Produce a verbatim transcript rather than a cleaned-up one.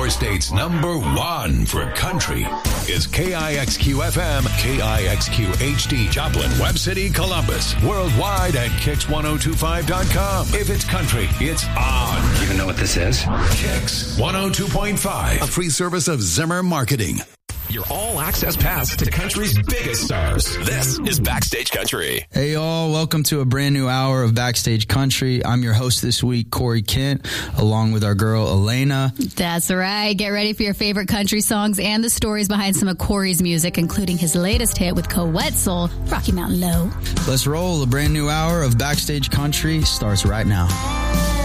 Your state's number one for country is K I X Q F M, K I X Q H D, Joplin, Webb City, Columbus. Worldwide at Kix ten twenty-five dot com. If it's country, it's on. You even know what this is? Kix one oh two point five, a free service of Zimmer Marketing. Your all-access pass to country's biggest stars. This is Backstage Country. Hey, y'all. Welcome to a brand new hour of Backstage Country. I'm your host this week, Corey Kent, along with our girl, Elena. That's right. Get ready for your favorite country songs and the stories behind some of Corey's music, including his latest hit with Coetzel, Rocky Mountain Low. Let's roll. A brand new hour of Backstage Country starts right now.